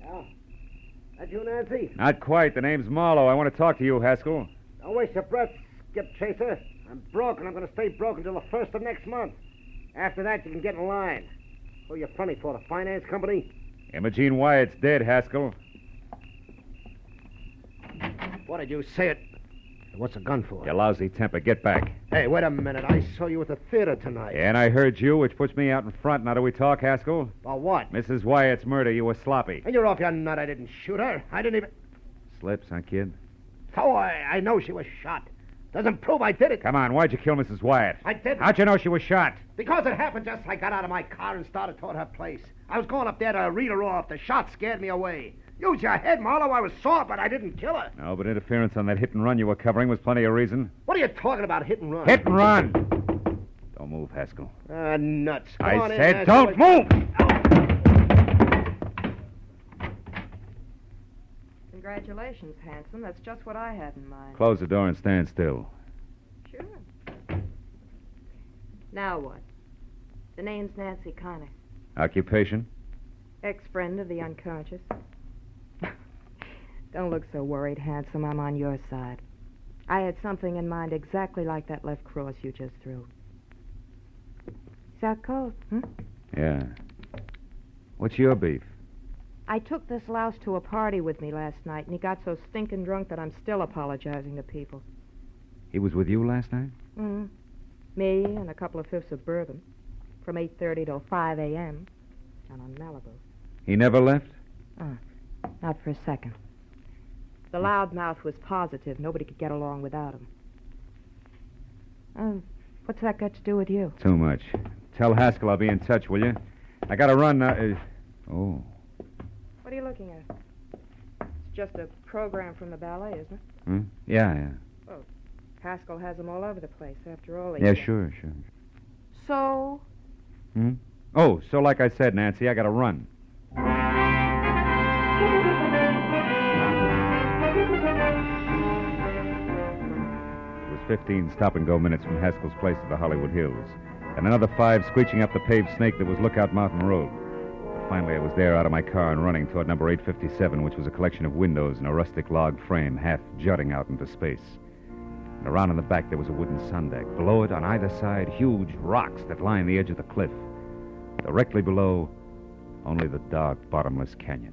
Well, that you, Nancy? Not quite. The name's Marlowe. I want to talk to you, Haskell. Don't waste your breath, Skip Chaser. I'm broke, and I'm going to stay broke until the 1st of next month. After that, you can get in line. Who are you funny for, the finance company? Imogene Wyatt's dead, Haskell. What did you say it? What's a gun for? You lousy temper. Get back. Hey, wait a minute. I saw you at the theater tonight. Yeah, and I heard you, which puts me out in front. Now do we talk, Haskell? About what? Mrs. Wyatt's murder. You were sloppy. And you're off your nut. I didn't shoot her. I didn't even... Slips, huh, kid? Oh, I know she was shot. Doesn't prove I did it. Come on, why'd you kill Mrs. Wyatt? I didn't. How'd you know she was shot? Because it happened just as I got out of my car and started toward her place. I was going up there to read her off. The shot scared me away. Use your head, Marlowe. I was sore, but I didn't kill her. No, but interference on that hit and run you were covering was plenty of reason. What are you talking about, hit and run? Hit and run! Don't move, Haskell. Nuts. Come I on in, said Haskell. don't move! Congratulations, handsome. That's just what I had in mind. Close the door and stand still. Sure. Now what? The name's Nancy Connor. Occupation? Ex-friend of the unconscious. Don't look so worried, handsome. I'm on your side. I had something in mind exactly like that left cross you just threw. Is that cold, Yeah. What's your beef? I took this louse to a party with me last night, and he got so stinking drunk that I'm still apologizing to people. He was with you last night? Mm-hmm. Me and a couple of fifths of bourbon. From 8:30 till 5 a.m. And on Malibu. He never left? Not for a second. The loudmouth was positive. Nobody could get along without him. What's that got to do with you? Too much. Tell Haskell I'll be in touch, will you? I gotta run now. Oh. What are you looking at? It's just a program from the ballet, isn't it? Hmm? Yeah. Well, Haskell has them all over the place, after all. Yeah, sure. So? Hmm? Oh, so like I said, Nancy, I gotta run. It was 15 stop-and-go minutes from Haskell's place to the Hollywood Hills, and another 5 screeching up the paved snake that was Lookout Mountain Road. But finally, I was there out of my car and running toward number 857, which was a collection of windows and a rustic log frame half jutting out into space. And around in the back, there was a wooden sun deck. Below it, on either side, huge rocks that lined the edge of the cliff. Directly below, only the dark, bottomless canyon.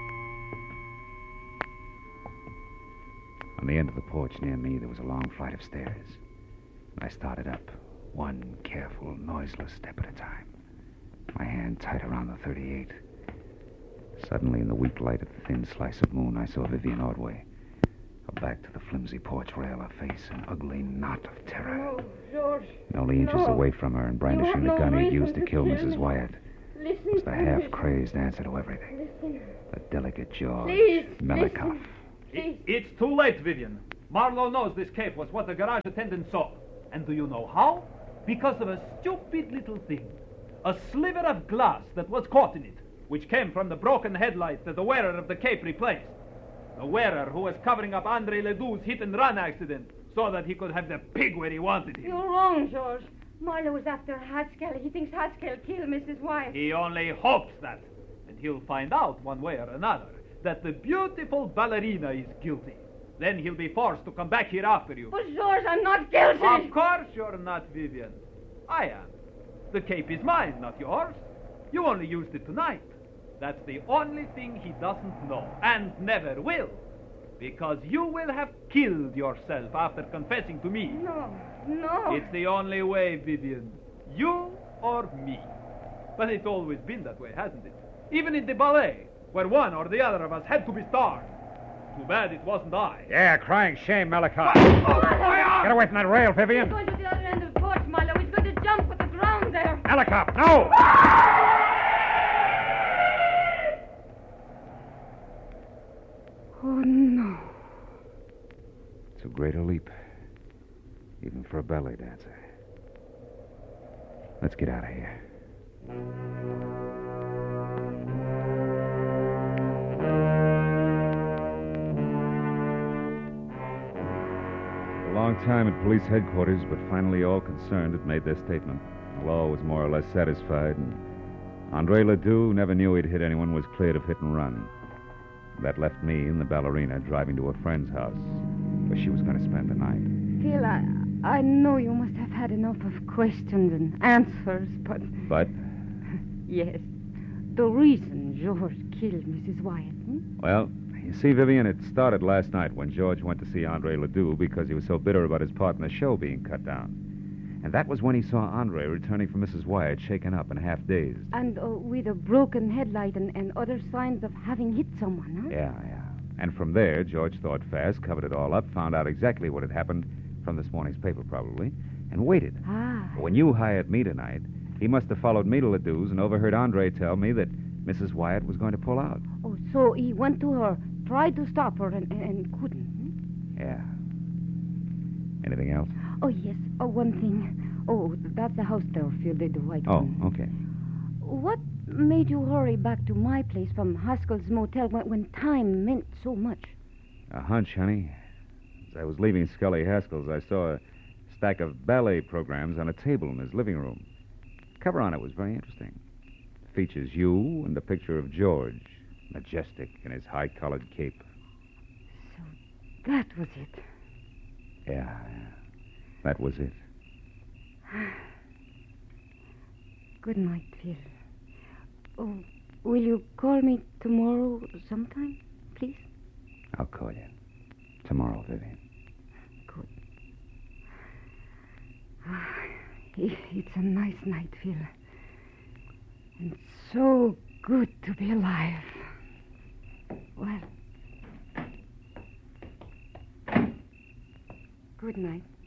On the end of the porch near me, there was a long flight of stairs. And I started up, one careful, noiseless step at a time. My hand tight around the 38. Suddenly, in the weak light of the thin slice of moon, I saw Vivian Ordway. Her back to the flimsy porch rail, her face an ugly knot of terror. No, George. And only inches away from her and brandishing the gun he'd used to kill Mrs. Wyatt was the half-crazed answer to everything. The delicate jaw, Melikoff. It's too late, Vivian. Marlowe knows this cape was what the garage attendant saw. And do you know how? Because of a stupid little thing. A sliver of glass that was caught in it, which came from the broken headlight that the wearer of the cape replaced. The wearer who was covering up Andre Ledoux's hit-and-run accident so that he could have the pig where he wanted him. You're wrong, George. Marlowe was after Haskell. He thinks Haskell killed Mrs. Wyatt. He only hopes that. And he'll find out one way or another that the beautiful ballerina is guilty. Then he'll be forced to come back here after you. But, George, I'm not guilty. Of course you're not, Vivian. I am. The cape is mine, not yours. You only used it tonight. That's the only thing he doesn't know, and never will. Because you will have killed yourself after confessing to me. No. It's the only way, Vivian. You or me. But it's always been that way, hasn't it? Even in the ballet, where one or the other of us had to be starved. Too bad it wasn't I. Yeah, crying shame, Melikoff. Get away from that rail, Vivian. He's going to the other end of the porch, Marlowe. He's going to jump with the ground there. Melikoff, no! Oh, no. Too great a leap. Even for a ballet dancer. Let's get out of here. A long time at police headquarters, but finally all concerned had made their statement. The law was more or less satisfied, and Andre Ledoux never knew he'd hit anyone, was cleared of hit and run. That left me and the ballerina driving to a friend's house where she was going to spend the night. Phil, I know you must have had enough of questions and answers, but... But, Yes. The reason George killed Mrs. Wyatt, well, you see, Vivian, it started last night when George went to see Andre Ledoux because he was so bitter about his part in the show being cut down. And that was when he saw Andre returning from Mrs. Wyatt shaken up and half dazed. And with a broken headlight and other signs of having hit someone, huh? Yeah. And from there, George thought fast, covered it all up, found out exactly what had happened from this morning's paper, probably, and waited. When you hired me tonight, he must have followed me to Ledoux's and overheard Andre tell me that Mrs. Wyatt was going to pull out. Oh, so he went to her, tried to stop her, and couldn't. Yeah. Anything else? Oh, yes. Oh, one thing. Oh, that's the house there, Phil, the white one. Oh, okay. What made you hurry back to my place from Haskell's motel when time meant so much? A hunch, honey. As I was leaving Scully Haskell's, I saw a stack of ballet programs on a table in his living room. The cover on it was very interesting. It features you and a picture of George, majestic in his high-collared cape. So that was it. Yeah. That was it. Good night, Phil. Oh, will you call me tomorrow sometime, please? I'll call you. Tomorrow, Vivian. Good. It's a nice night, Phil. And so good to be alive. Well, good night.